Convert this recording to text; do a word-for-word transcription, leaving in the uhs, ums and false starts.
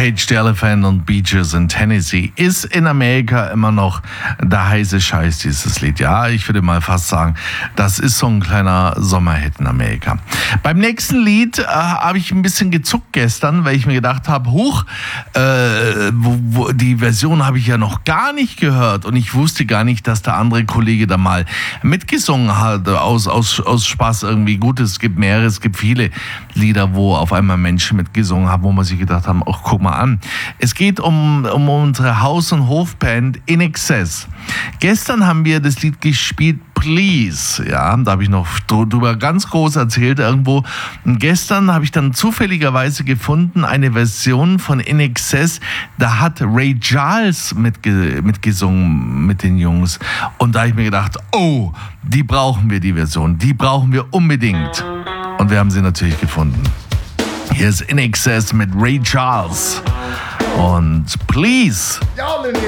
Cage the Elephant und Beaches in Tennessee ist in Amerika immer noch der heiße Scheiß, dieses Lied. Ja, ich würde mal fast sagen, das ist so ein kleiner Sommerhit in Amerika. Beim nächsten Lied äh, habe ich ein bisschen gezuckt gestern, weil ich mir gedacht habe, huch, äh, wo, wo, die Version habe ich ja noch gar nicht gehört und ich wusste gar nicht, dass der andere Kollege da mal mitgesungen hat, aus, aus, aus Spaß irgendwie. Gut, es gibt mehrere, es gibt viele Lieder, wo auf einmal Menschen mitgesungen haben, wo man sich gedacht haben, ach, guck mal an. Es geht um, um unsere Haus- und Hofband In Excess. Gestern haben wir das Lied gespielt, Please. Ja, da habe ich noch drüber ganz groß erzählt irgendwo. Und gestern habe ich dann zufälligerweise gefunden, eine Version von In Excess, da hat Ray Charles mitge- mitgesungen mit den Jungs. Und da habe ich mir gedacht, oh, die brauchen wir, die Version. Die brauchen wir unbedingt. Und wir haben sie natürlich gefunden. Hier ist In Excess mit Ray Charles. Und Please. Y'all in here